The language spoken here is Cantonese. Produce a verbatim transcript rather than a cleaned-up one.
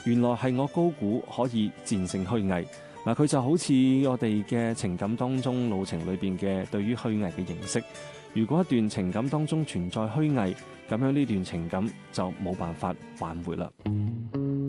原來係我高估可以戰勝虛偽。嗱，佢就好似我哋嘅情感當中路程裏邊嘅對於虛偽嘅認識。如果一段情感當中存在虛偽，咁樣呢段情感就冇辦法挽回啦。